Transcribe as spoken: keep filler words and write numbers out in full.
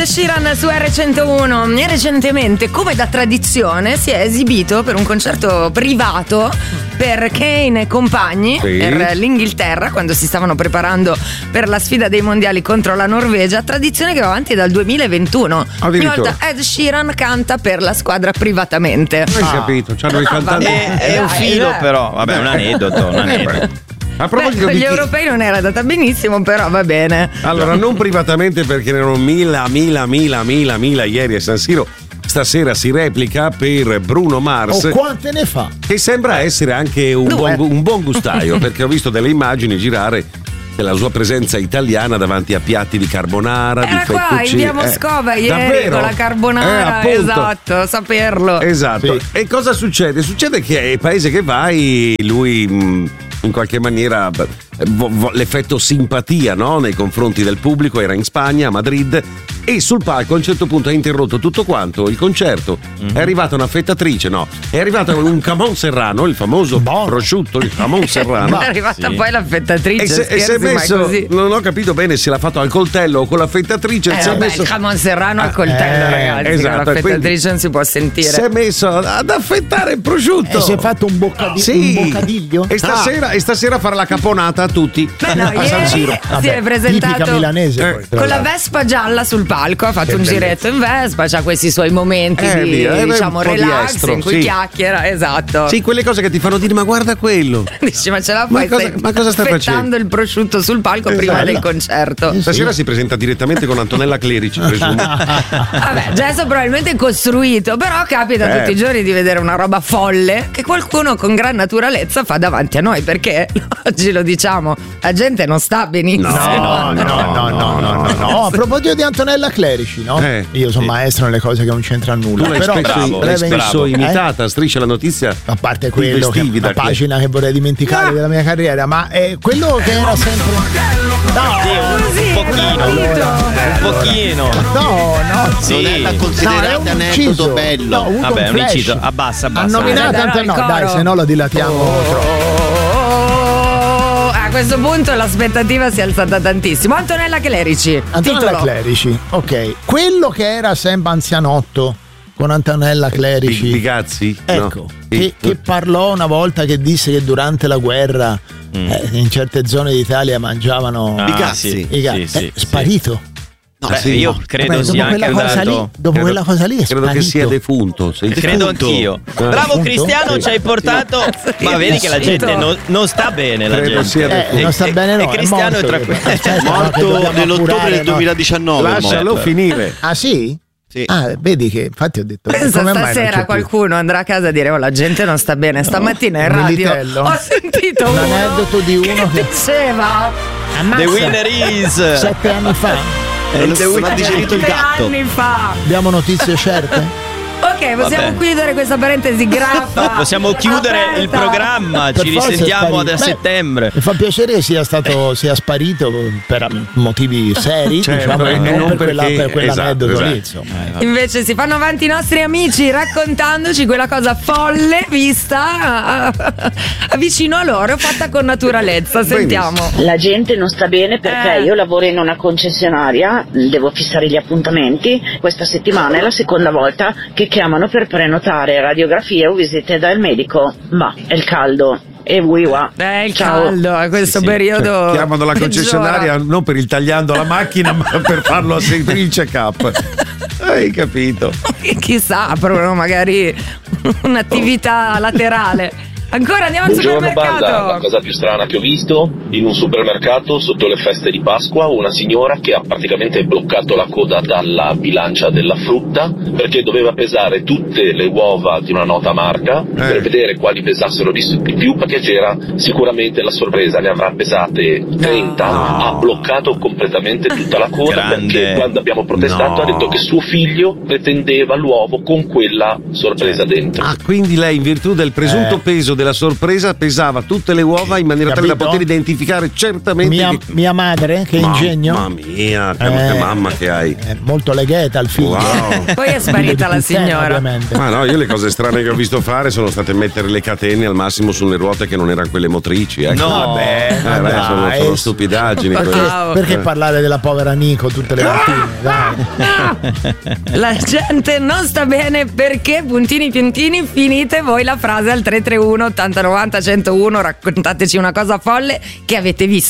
Sheeran su erre centouno. E recentemente, come da tradizione, si è esibito per un concerto privato per Kane e compagni, sì, per l'Inghilterra, quando si stavano preparando per la sfida dei mondiali contro la Norvegia, tradizione che va avanti dal duemilaventuno. Ogni volta Ed Sheeran canta per la squadra privatamente. Hai ah. capito? C'hanno i cantanti. È, è un filo, però vabbè, è un aneddoto, un aneddoto. A proposito Beh, con di gli europei non era andata benissimo, però va bene. Allora, non privatamente, perché erano mila, mila, mila, mila, mila ieri a San Siro. Stasera si replica per Bruno Mars. Oh, quante ne fa? Che sembra essere anche un, buon, un buon gustaio, perché ho visto delle immagini girare della sua presenza italiana davanti a piatti di carbonara, era di qua in via Moscova eh, ieri davvero? Con la carbonara, eh, esatto, saperlo. Esatto. Sì. E cosa succede? Succede che ai paesi che vai lui mh, in qualche maniera vo- vo- l'effetto simpatia, no? Nei confronti del pubblico, era in Spagna, a Madrid, e sul palco a un certo punto ha interrotto tutto quanto il concerto. Mm-hmm. È arrivata una fettatrice, no? È arrivato un camon serrano, il famoso bon. prosciutto, il camon serrano. È arrivata sì. poi la fettatrice. E, se, e si è messo, non ho capito bene se l'ha fatto al coltello o con la fettatrice. Eh, si vabbè, è messo... il camon serrano al coltello, eh, ragazzi. Esatto, la fettatrice non si può sentire. Si è messo ad affettare il prosciutto. E si è fatto un, boccadi- sì. un boccadiglio. E stasera, ah. e stasera fare la caponata a tutti. Beh, no, a San Siro. Vabbè, si è presentato milanese, eh, con la Vespa gialla sul palco, ha fatto che un bellezza. Giretto in Vespa, c'ha questi suoi momenti eh, di via, diciamo relax estro, in cui sì. chiacchiera, esatto. Sì, quelle cose che ti fanno dire ma guarda quello. Dici ma ce la fai? Ma cosa, ma cosa stai facendo? il prosciutto sul palco esatto. prima del concerto. Stasera si presenta direttamente con Antonella Clerici, presumo. Vabbè, gesto probabilmente costruito, però capita eh. tutti i giorni di vedere una roba folle che qualcuno con gran naturalezza fa davanti a noi, perché oggi lo diciamo, la gente non sta benissimo. No, no, no, no, no, no, no, no. A proposito di Antonella Clerici, no? Eh, Io sono sì. maestro nelle cose che non c'entrano nulla. Tu l'hai però spesso, bravo, l'hai spesso bravo. imitata, eh? Striscia la notizia. A parte quello che è una pagina che vorrei dimenticare no. della mia carriera, ma è quello che era sempre. No, sì, un pochino. Allora, un pochino. No, no. Sì. Non è da considerare no, aneddoto bello. No, vabbè, un inciso. Abbassa, abbassa. Ha nominato Antonella. No, dai, se no lo dilatiamo oh, troppo. A questo punto l'aspettativa si è alzata tantissimo. Antonella Clerici. Antonella titolo. Clerici, ok. Quello che era sempre anzianotto con Antonella Clerici. Bigazzi? Ecco, no. che, che parlò una volta che disse che durante la guerra mm. eh, in certe zone d'Italia mangiavano ah, Bigazzi. Sì, sì, sì, eh, sparito. Sì. No, Beh, sì. Io credo Vabbè, sia anche andato lì, dopo credo, quella cosa lì è credo sparito. che sia defunto. Sei credo defunto. anch'io. Eh. Bravo Cristiano, sì. ci hai portato. Sì. Ma vedi che la gente non, non sta bene. La credo gente sia eh, non sta bene, no. E Cristiano è, morto, è tra aspetta, è morto nell'ottobre del duemiladiciannove. Lascialo morto. finire. Ah sì? Sì. Ah, vedi che infatti ho detto pensa come stasera qualcuno andrà a casa a dire oh la gente non sta bene. Stamattina in radio ho sentito un uno aneddoto di uno che, che diceva The winner is sette anni fa Eh, non ha digerito il gatto. anni fa. Abbiamo notizie certe? Ok, possiamo Vabbè. chiudere questa parentesi graffa. No, possiamo chiudere aperta. il programma. Per Ci forza risentiamo Beh, a settembre. Mi fa piacere che sia stato sia sparito per motivi seri, certo, diciamo, e non, non per, quella, perché- per quell'aneddoto esatto, lì, esatto. insomma. Invece si fanno avanti i nostri amici raccontandoci quella cosa folle vista vicino a loro, fatta con naturalezza. Sentiamo. La gente non sta bene perché Eh. io lavoro in una concessionaria, devo fissare gli appuntamenti. Questa settimana è la seconda volta che chiamano per prenotare radiografie o visite dal medico. Ma è il caldo. E wiwa. Eh, il Ciao. caldo a questo Sì, periodo. cioè, chiamano la concessionaria peggiora. non per il tagliando la macchina, ma per farlo a sentire il check-up. Hai capito? Chissà, aprono magari un'attività laterale. Ancora andiamo al Buongiorno supermercato. banda, la cosa più strana che ho visto in un supermercato sotto le feste di Pasqua, una signora che ha praticamente bloccato la coda dalla bilancia della frutta perché doveva pesare tutte le uova di una nota marca eh. per vedere quali pesassero di più, perché c'era sicuramente la sorpresa, ne avrà pesate trenta, no. ha bloccato completamente tutta la coda. Grande. Perché quando abbiamo protestato no. ha detto che suo figlio pretendeva l'uovo con quella sorpresa dentro. Ah, quindi lei in virtù del presunto Eh. peso della sorpresa pesava tutte le uova in maniera tale da poter identificare certamente mia, che... mia madre, che mamma ingegno. Mamma mia, che, Eh, che mamma che hai. È molto legheta al figlio. Wow. Poi è sparita la signora. Ma no, io le cose strane che ho visto fare sono state mettere le catene al massimo sulle ruote che non erano quelle motrici. Ecco. No, vabbè, eh, beh, dai. sono, sono stupidaggini. Perché, quelle. perché Eh. parlare della povera Nico tutte le mattine? Dai. La gente non sta bene perché puntini piantini, finite voi la frase al tre tre uno ottanta novanta centouno, raccontateci una cosa folle che avete visto